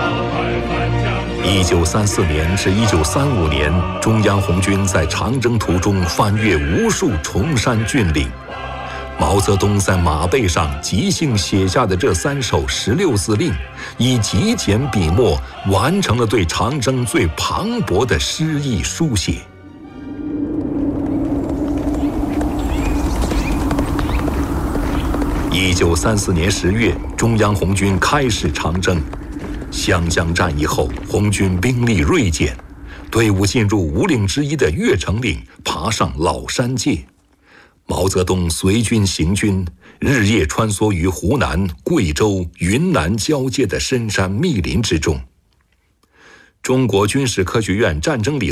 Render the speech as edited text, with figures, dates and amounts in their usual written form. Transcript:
1934年至1935年，中央红军在长征途中翻越无数崇山峻岭。毛泽东在马背上即兴写下的这3首16字令，以极简笔墨完成了对长征最磅礴的诗意书写。1934年10月，中央红军开始长征。湘江战役后，红军兵力锐减，队伍进入五岭之一的越城岭，爬上老山界。毛泽东随军行军，日夜穿梭于湖南、贵州、云南交界的深山密林之中。中国军事科学院战争理